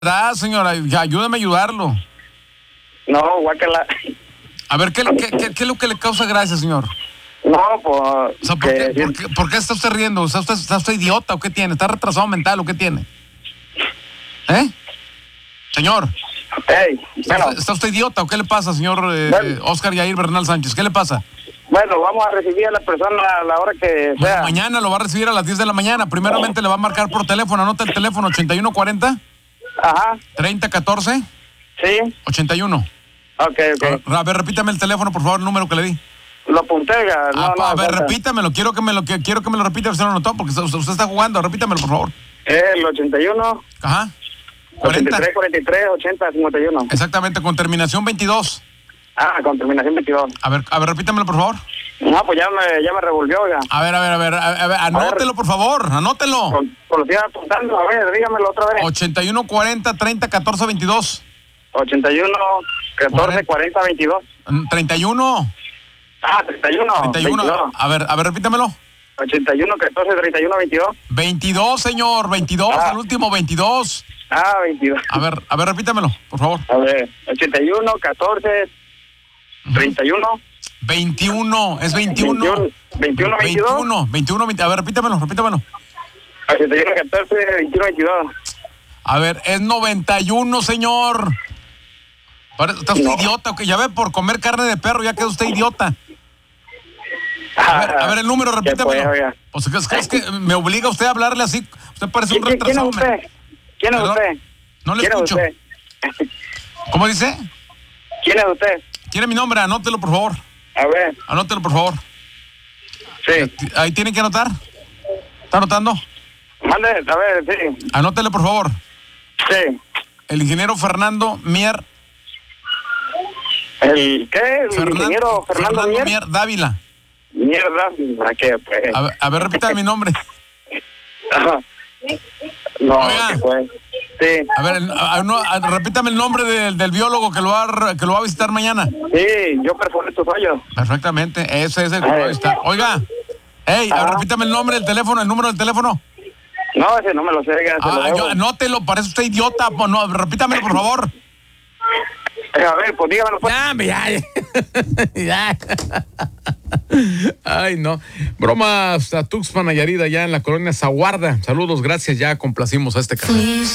¿Verdad, señora? Ya, ayúdame a ayudarlo. No, guácala. A ver, ¿qué es lo que le causa gracia, señor? No, pues... O sea, ¿por qué está usted riendo? O sea, ¿está usted idiota o qué tiene? ¿Está retrasado mental o qué tiene? ¿Eh? Señor. Hey, bueno. ¿Está usted idiota o qué le pasa, señor Oscar Yair Bernal Sánchez? ¿Qué le pasa? Bueno, vamos a recibir a la persona a la hora que sea. Bueno, mañana lo va a recibir a las 10 de la mañana. Primeramente le va a marcar por teléfono. Anota el teléfono 8140. Ajá. 3014. Sí. 81. Ok. A ver, repítame el teléfono, por favor, el número que le di. Lo apunté, a ver, repítamelo. Quiero que me lo repita, a ver si lo notó, porque usted está jugando. Repítamelo, por favor. El 81. Ajá. 40. 43, 80, 51. Exactamente, con terminación 22. Ah, con terminación 22. A ver, repítamelo, por favor. No, pues ya me revolvió, oiga. A ver, anótelo, por favor, anótelo. Pues lo estoy apuntando, a ver, dígamelo otra vez. 81 40 30 14 22. 81 14 40 22. 31. Ah, 31. 22. A ver, repítamelo. 81 14 31 22. 22, señor, 22, al último 22. Ah, 22. A ver, repítamelo, por favor. A ver, 81 14 31. 21, es 21. 21, 22. 21, 20. A ver, repítamelo. 81 14 21 22. A ver, es 91, señor. ¿Está usted idiota? Ya ve, por comer carne de perro ya queda usted idiota. A ver el número, repítamelo. O sea, es que me obliga usted a hablarle así. Usted parece un retrasado. ¿Quién es usted? No le escucho. ¿Cómo dice? ¿Quién es usted? Tiene mi nombre, anótelo, por favor. A ver. Anótelo, por favor. Sí. Ahí tiene que anotar. ¿Está anotando? Mande, a ver, sí. Anótele, por favor. Sí. El ingeniero Fernando Mier. ¿El qué? ¿El ingeniero Fernando Mier Dávila. Mierda, ¿para qué? Pues? A ver, repita mi nombre. No, oiga, ¿qué fue? Sí. A ver, repítame el nombre del biólogo que lo va a visitar mañana. Sí, yo perforé tus hoyos. Perfectamente, ese es el que lo va a visitar. Oiga, a ver, repítame el nombre del teléfono, el número del teléfono. No, ese no me lo sé. Anótelo, parece usted idiota. No, repítamelo, por favor. A ver, pues dígamelo. Pues. Ya. Ay, no. Bromas a Tuxpan, Nayarit, allá en la colonia Zaguarda. Saludos, gracias, ya complacimos a este canal.